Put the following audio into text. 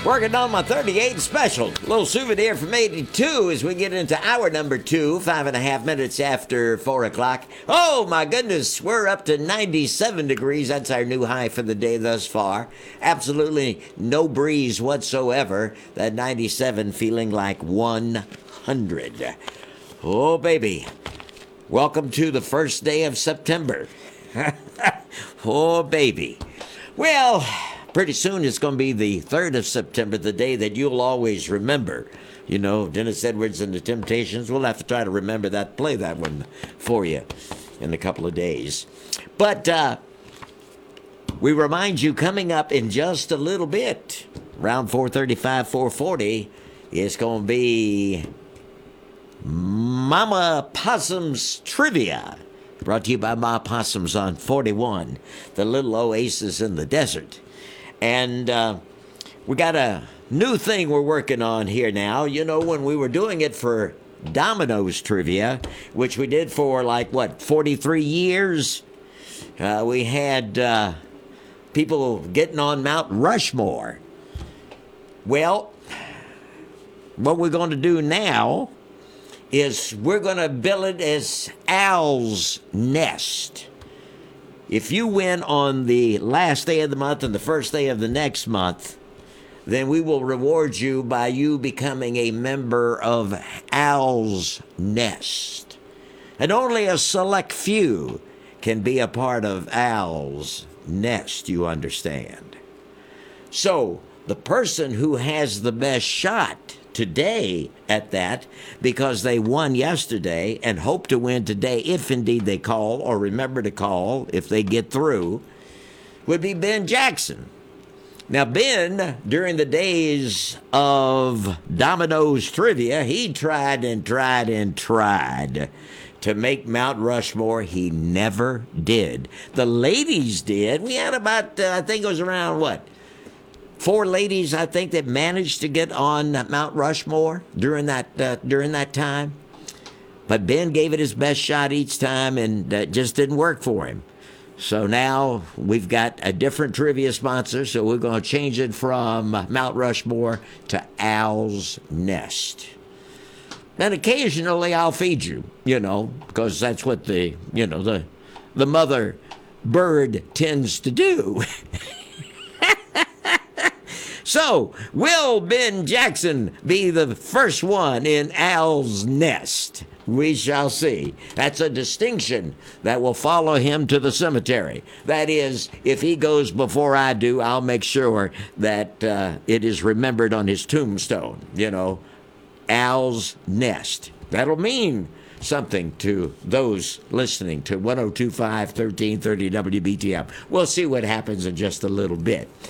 Working on my 38 special. Little souvenir from 82 as we get into hour number 2, 5.5 minutes after 4 o'clock. Oh my goodness, we're up to 97 degrees. That's our new high for the day thus far. Absolutely no breeze whatsoever. That 97 feeling like 100. Oh baby, welcome to the first day of September. Oh baby. Well, pretty soon it's going to be the 3rd of September, the day that you'll always remember. You know, Dennis Edwards and the Temptations. We'll have to try to remember that, play that one for you in a couple of days. But we remind you, coming up in just a little bit, around 4:35, 4:40, it's going to be Mama Possum's Trivia. Brought to you by Ma Possums on 41, the little oasis in the desert. And we got a new thing we're working on here now. You know, when we were doing it for Domino's Trivia, which we did for 43 years, we had people getting on Mount Rushmore. Well, what we're going to do now is we're going to bill it as Owl's Nest. If you win on the last day of the month and the first day of the next month, then we will reward you by you becoming a member of Owl's Nest. And only a select few can be a part of Owl's Nest, you understand. So, the person who has the best shot today at that, because they won yesterday and hope to win today, if indeed they call or remember to call if they get through, would be Ben Jackson. Now, Ben, during the days of Domino's Trivia, he tried and tried and tried to make Mount Rushmore. He never did. The ladies did. We had about, I think it was around, 4 ladies, I think, that managed to get on Mount Rushmore during that time. But Ben gave it his best shot each time, and that just didn't work for him. So now we've got a different trivia sponsor, so we're going to change it from Mount Rushmore to Owl's Nest. And occasionally I'll feed you, because that's what the mother bird tends to do. So, will Ben Jackson be the first one in Owl's Nest? We shall see. That's a distinction that will follow him to the cemetery. That is, if he goes before I do, I'll make sure that it is remembered on his tombstone. Owl's Nest. That'll mean something to those listening to 102.5 1330 WBTM. We'll see what happens in just a little bit.